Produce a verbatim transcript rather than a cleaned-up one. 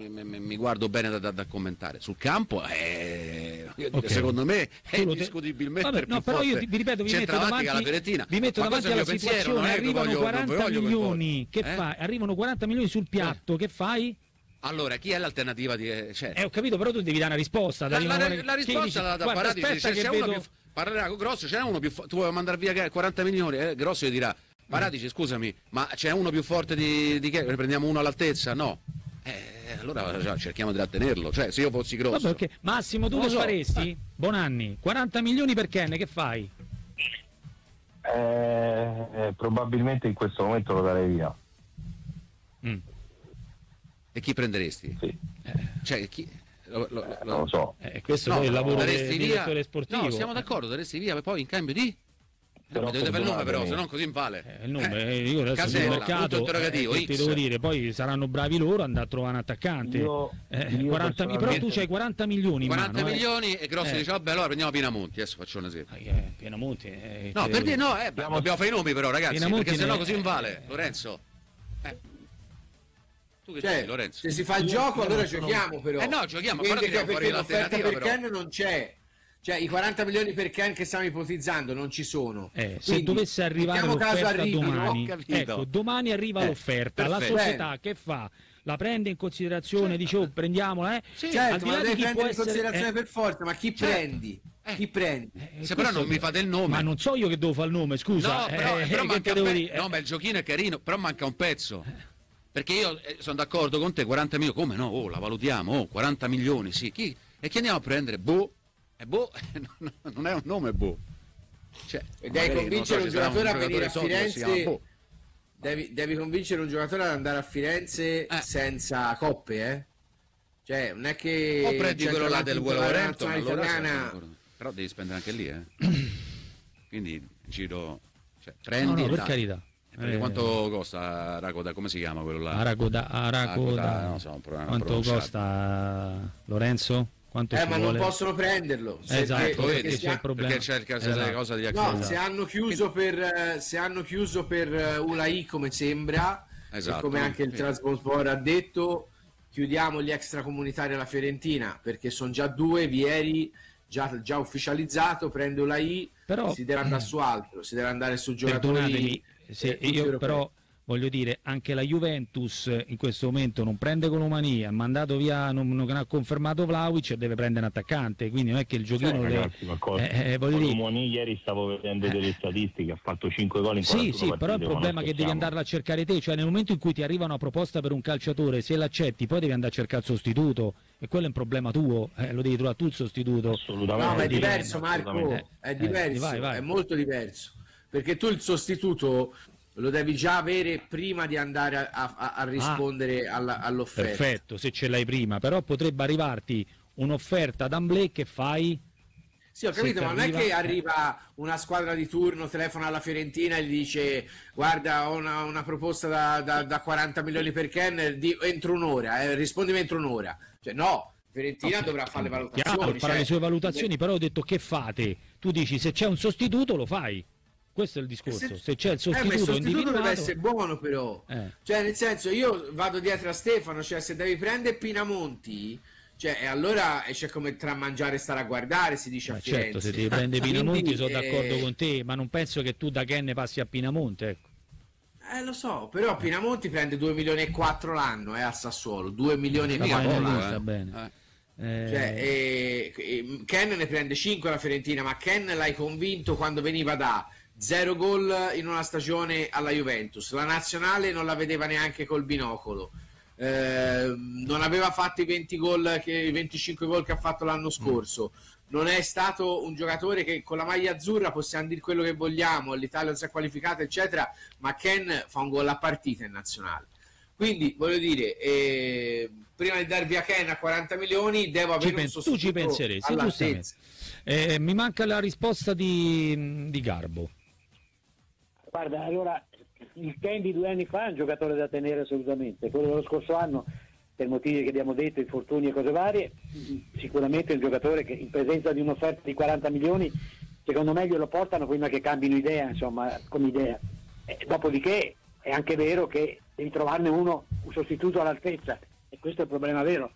mi, mi, mi guardo bene da, da, da commentare. Sul campo, eh, okay. secondo me è Solo indiscutibilmente Vabbè, più no, però io vi ripeto, vi metto davanti, alla Fiorentina. vi metto Ma davanti alla situazione, arrivano voglio, quaranta milioni, che eh? fai? Arrivano quaranta milioni sul piatto, eh. che fai? Allora, chi è l'alternativa di cioè, Eh, ho capito, però tu devi dare una risposta. La, la, la, la risposta dici, la dà guarda, Paratici, aspetta c'è, che c'è vedo... uno più, parlerà con Grosso, c'è uno più tu vuoi mandare via quaranta milioni, eh, Grosso gli dirà Paratici, scusami, ma c'è uno più forte di, di che? Ne prendiamo uno all'altezza? No. Eh, allora cioè, cerchiamo di trattenerlo, cioè se io fossi Grosso. Vabbè, okay. Massimo, tu che so. faresti? Eh. Bonanni, quaranta milioni per Ken, che fai? Eh, eh, probabilmente in questo momento lo darei via. Mm. E chi prenderesti? Sì. Eh, cioè chi lo, lo, eh, lo... non lo so. Eh, questo no, poi è il lavoro del direttore sportivo. No, siamo d'accordo, daresti via, poi in cambio di No, dovete fare il nome però, se no così vale. Eh, il nome, eh, io adesso Casella, sul mercato interrogativo, eh, ti devo dire, poi saranno bravi loro andare a trovare un attaccante. Io, eh, io quaranta, però tu c'hai quaranta milioni in quaranta mano, milioni eh. e Grosso eh. dice vabbè allora prendiamo Pinamonti, adesso faccio un esempio. Eh, Pinamonti eh, no, te... per dire no, eh, beh, dobbiamo fare i nomi però ragazzi, Pinamonti perché sennò ne... così non vale, Lorenzo. Eh. Tu che cioè, dici, Lorenzo? Se si fa il io, gioco allora giochiamo però. Eh no, giochiamo, quindi però perché l'offerta per però. Ken non c'è. Cioè i quaranta milioni per Ken che stiamo ipotizzando non ci sono. Eh, se dovesse arrivare l'offerta arrivi, domani, ecco, domani arriva eh, l'offerta, perfetto. la società che fa? La prende in considerazione, certo. dice oh, prendiamola, eh? Sì, certo, al di là ma di devi chi prendere può in essere, considerazione eh, per forza, ma chi certo. prendi? Eh. Chi prendi? Eh, se però non mi fate il nome. Ma non so io che devo fare il nome, scusa. No, però, eh, però che manca devo pe- dire? no, ma il giochino è carino, però manca un pezzo. Perché io eh, sono d'accordo con te, quaranta milioni, come no? Oh, la valutiamo, oh, quaranta milioni, sì. Chi? E chi andiamo a prendere? Boh. E boh, non è un nome, boh. Cioè, e devi convincere un giocatore a venire a Firenze. Boh. Devi, devi convincere un giocatore ad andare a Firenze eh. senza coppe, eh? Cioè, non è che. O prendi quello là del Wolverhampton, allora italiana... però devi spendere anche lì, eh. Quindi giro, cioè, prendi. No, no, per dai. carità. Perché eh. quanto costa Aragoda? Come si chiama quello là? Aragoda, Aragoda. Non so, quanto costa Lorenzo? Quanto eh, ci ma vuole? non possono prenderlo. Se esatto, perché, perché c'è il problema. Perché c'è il caso esatto. delle cose di No, Acciona. se hanno chiuso per se hanno chiuso per U L A I come sembra, esatto, e come anche il sì. Trabzonspor ha detto, chiudiamo gli extracomunitari alla Fiorentina perché sono già due, Vieri già, già ufficializzato, prende U L A I, però, si deve andare su altro, si deve andare su giocatori. Se io però voglio dire, anche la Juventus in questo momento non prende Colomania, ha mandato via, non, non ha confermato Vlahovic e deve prendere un attaccante, quindi non è che il giochino eh, le... ragazzi, ma cosa, eh, eh, Colomani ieri stavo vedendo eh. delle statistiche, ha fatto cinque gol in sì, sì, partite, però il problema è che devi andarla a cercare te, cioè nel momento in cui ti arriva una proposta per un calciatore, se l'accetti poi devi andare a cercare il sostituto e quello è un problema tuo, eh, lo devi trovare tu il sostituto. Assolutamente. No, ma è diverso, Marco, eh, è diverso, eh, vai, vai. è molto diverso, perché tu il sostituto lo devi già avere prima di andare a, a, a rispondere ah, alla, all'offerta. Perfetto, se ce l'hai prima, però potrebbe arrivarti un'offerta d'Amblè che fai... Sì, ho capito, ma non è che arriva una squadra di turno, telefona alla Fiorentina e gli dice guarda ho una, una proposta da, da, da quaranta milioni per Ken di, entro un'ora, eh, rispondimi entro un'ora. Cioè no, Fiorentina okay. dovrà fare le valutazioni. Chiaro, farà cioè, le sue valutazioni, però ho detto che fate? Tu dici se c'è un sostituto lo fai. Questo è il discorso, se, se c'è il sostituto, eh, ma il sostituto individuato... deve essere buono però, eh. cioè nel senso io vado dietro a Stefano, cioè se devi prendere Pinamonti, cioè e allora c'è come tra mangiare e stare a guardare, si dice ma a Firenze. certo, se devi prendere Pinamonti Quindi, sono d'accordo eh... con te, ma non penso che tu da Ken passi a Pinamonte, ecco. Eh lo so, però Pinamonti prende due milioni e quattro l'anno eh, a Sassuolo, due milioni e quattro l'anno. Sta bene. Eh. Cioè, eh, eh, Ken ne prende cinque alla Fiorentina, ma Ken l'hai convinto quando veniva da zero gol in una stagione alla Juventus, la nazionale non la vedeva neanche col binocolo, eh, non aveva fatto i venti gol che, i venticinque gol che ha fatto l'anno scorso, non è stato un giocatore che con la maglia azzurra possiamo dire quello che vogliamo, l'Italia non si è qualificata eccetera, ma Ken fa un gol a partita in nazionale, quindi voglio dire eh, prima di darvi a Ken a quaranta milioni devo avere pen- un sostituto tu ci penseresti, all'altezza. Eh, mi manca la risposta di, di Garbo. Guarda, allora il Ken di due anni fa è un giocatore da tenere assolutamente, quello dello scorso anno per motivi che abbiamo detto, infortuni e cose varie, sicuramente è un giocatore che in presenza di un'offerta di quaranta milioni secondo me glielo portano prima che cambino idea, insomma, come idea. E dopodiché è anche vero che devi trovarne uno, un sostituto all'altezza, e questo è il problema vero.